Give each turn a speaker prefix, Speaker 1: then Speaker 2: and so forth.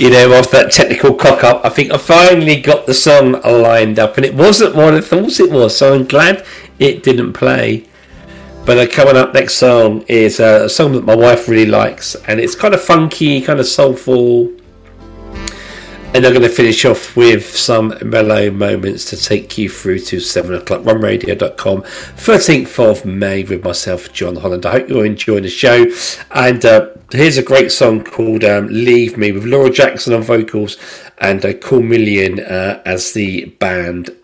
Speaker 1: off that technical cock up, I think I finally got the song lined up, and it wasn't what I thought it was, so I'm glad it didn't play. But coming up next song is a song that my wife really likes, and it's kind of funky, kind of soulful. And I'm going to finish off with some mellow moments to take you through to 7 o'clock. RunRadio.com, 13th of May, with myself, John Holland. I hope you're enjoying the show. And here's a great song called Leave Me, with Laura Jackson on vocals and Cool Million as the band